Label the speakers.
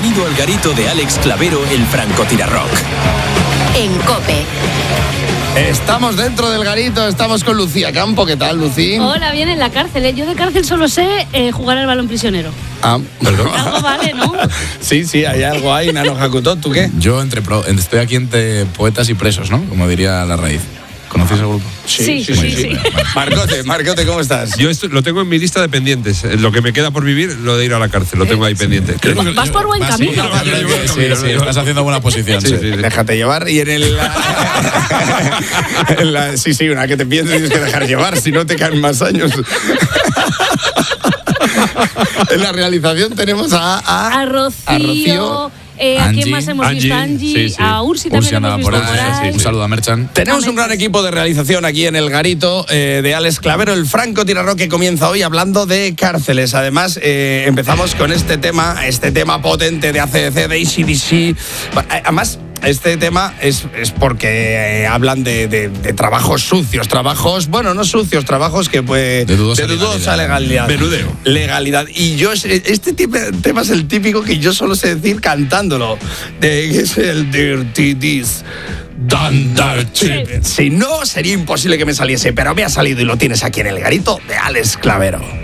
Speaker 1: Bienvenido al garito de Alex Clavero, el francotirarrock.
Speaker 2: En COPE.
Speaker 3: Estamos dentro del garito, estamos con Lucía Campo. ¿Qué tal, Lucí?
Speaker 4: Hola, bien en la cárcel, ¿eh? Yo de cárcel solo sé jugar al balón prisionero.
Speaker 3: Perdón.
Speaker 4: Algo vale, ¿no?
Speaker 3: Sí, hay algo ahí, Nano Hakuto. ¿Tú qué?
Speaker 5: Yo estoy aquí entre poetas y presos, ¿no? Como diría La Raíz. ¿Conocéis el grupo?
Speaker 4: Sí.
Speaker 3: Marcote, ¿cómo estás?
Speaker 6: Yo lo tengo en mi lista de pendientes. Lo que me queda por vivir, lo de ir a la cárcel, lo tengo ahí pendiente.
Speaker 4: Vas por buen camino.
Speaker 5: Sí, estás haciendo buena posición. Sí.
Speaker 3: Déjate llevar y en una que te piensas tienes que dejar llevar, si no te caen más años. En la realización tenemos a Rocío.
Speaker 4: ¿A quién más hemos visto? Angie.
Speaker 6: Sí.
Speaker 4: A Ursi también hemos visto por ahí.
Speaker 5: Un saludo a Merchan.
Speaker 3: Tenemos un gran equipo de realización aquí en el garito de Alex Clavero, el francotirarrock, que comienza hoy hablando de cárceles. Además, empezamos con este tema potente de AC/DC, de AC/DC. Además, este tema es porque hablan de trabajos sucios, trabajos que de dudosa legalidad.
Speaker 6: Menudeo.
Speaker 3: Legalidad. Y yo, este tema es el típico que yo solo sé decir cantándolo, que es el Dirty This. Si no, sería imposible que me saliese, pero me ha salido y lo tienes aquí en el garito de Alex Clavero.